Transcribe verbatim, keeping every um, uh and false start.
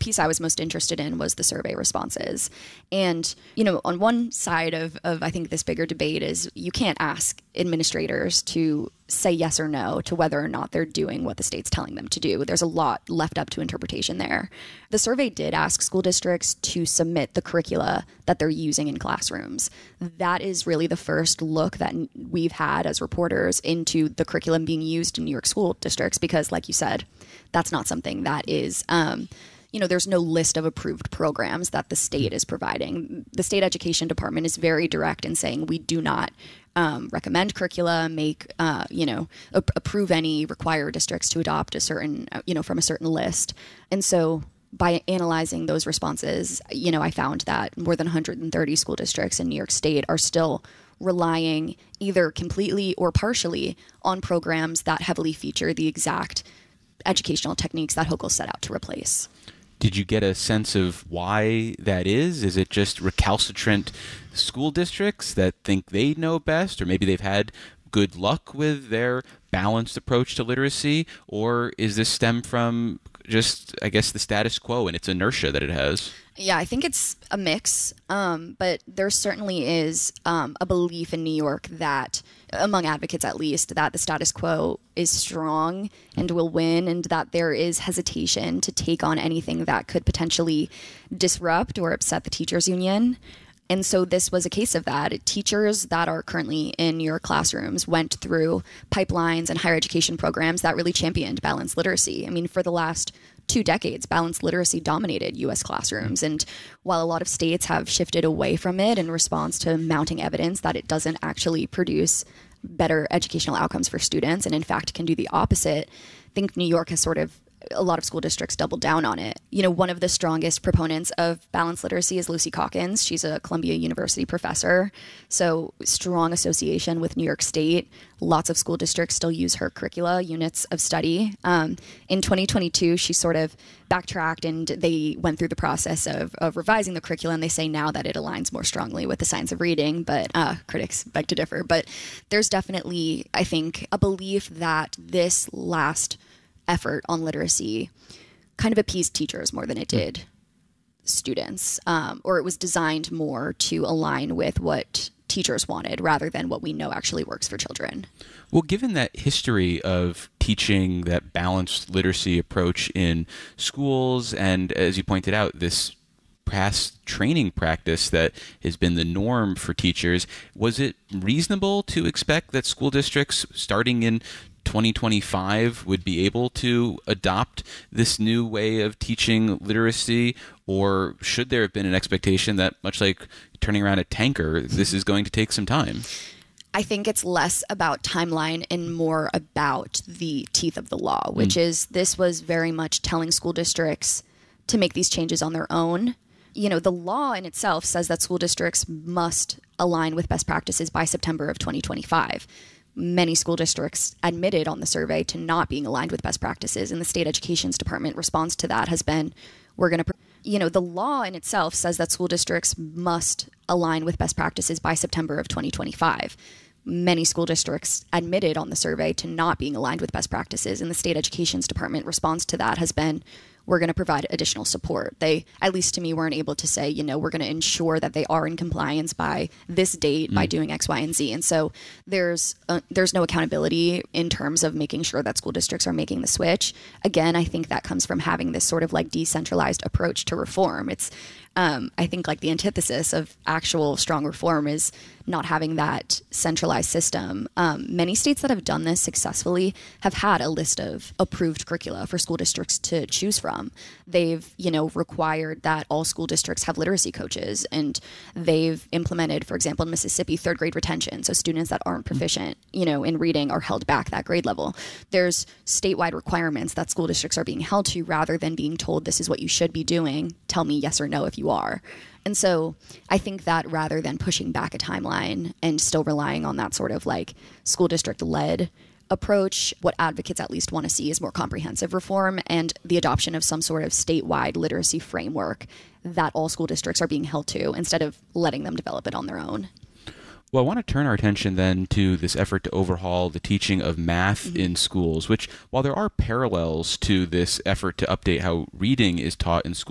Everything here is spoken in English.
piece I was most interested in was the survey responses. And, you know, on one side of, of I think this bigger debate is you can't ask administrators to say yes or no to whether or not they're doing what the state's telling them to do. There's a lot left up to interpretation there. The survey did ask school districts to submit the curricula that they're using in classrooms. That is really the first look that we've had as reporters into the curriculum being used in New York school districts, because like you said, that's not something that is, um, you know, there's no list of approved programs that the state is providing. The state education department is very direct in saying we do not um, recommend curricula, make, uh, you know, a- approve any, require districts to adopt a certain, uh, you know, from a certain list. And so by analyzing those responses, you know, I found that more than one hundred thirty school districts in New York State are still relying either completely or partially on programs that heavily feature the exact educational techniques that Hochul set out to replace. Did you get a sense of why that is? Is it just recalcitrant school districts that think they know best, or maybe they've had good luck with their balanced approach to literacy? Or is this stem from just, I guess, the status quo and its inertia that it has? Yeah, I think it's a mix, um, but there certainly is um, a belief in New York that, among advocates at least, that the status quo is strong and will win, and that there is hesitation to take on anything that could potentially disrupt or upset the teachers' union. And so this was a case of that. Teachers that are currently in New York classrooms went through pipelines and higher education programs that really championed balanced literacy. I mean, for the last two decades, balanced literacy dominated U S classrooms. And while a lot of states have shifted away from it in response to mounting evidence that it doesn't actually produce better educational outcomes for students, and in fact can do the opposite, I think New York has sort of, a lot of school districts doubled down on it. You know, one of the strongest proponents of balanced literacy is Lucy Calkins. She's a Columbia University professor. So strong association with New York State. Lots of school districts still use her curricula, units of study. Um, in twenty twenty-two, she sort of backtracked and they went through the process of, of revising the curriculum. They say now that it aligns more strongly with the science of reading, but uh, critics beg to differ. But there's definitely, I think, a belief that this last effort on literacy kind of appeased teachers more than it did students, um, or it was designed more to align with what teachers wanted rather than what we know actually works for children. Well, given that history of teaching that balanced literacy approach in schools, and as you pointed out, this past training practice that has been the norm for teachers, was it reasonable to expect that school districts starting in twenty twenty-five would be able to adopt this new way of teaching literacy? Or should there have been an expectation that, much like turning around a tanker, this is going to take some time? I think it's less about timeline and more about the teeth of the law, which mm. is this was very much telling school districts to make these changes on their own. You know, the law in itself says that school districts must align with best practices by September of twenty twenty-five. Many school districts admitted on the survey to not being aligned with best practices, and the state education's department response to that has been, we're going to, you know, the law in itself says that school districts must align with best practices by September of twenty twenty-five. Many school districts admitted on the survey to not being aligned with best practices, and the state education's department response to that has been, we're going to provide additional support. They, at least to me, weren't able to say, you know, we're going to ensure that they are in compliance by this date mm. by doing X, Y, and Z. And so there's uh, there's no accountability in terms of making sure that school districts are making the switch. Again, I think that comes from having this sort of like decentralized approach to reform. It's Um, I think like the antithesis of actual strong reform is not having that centralized system. Um, many states that have done this successfully have had a list of approved curricula for school districts to choose from. They've, you know, required that all school districts have literacy coaches, and they've implemented, for example, in Mississippi, third grade retention. So students that aren't proficient, you know, in reading are held back that grade level. There's statewide requirements that school districts are being held to rather than being told this is what you should be doing. Tell me yes or no if you are. And so I think that rather than pushing back a timeline and still relying on that sort of like school district led approach, what advocates at least want to see is more comprehensive reform and the adoption of some sort of statewide literacy framework that all school districts are being held to instead of letting them develop it on their own. Well, I want to turn our attention then to this effort to overhaul the teaching of math mm-hmm. in schools, which, while there are parallels to this effort to update how reading is taught in schools,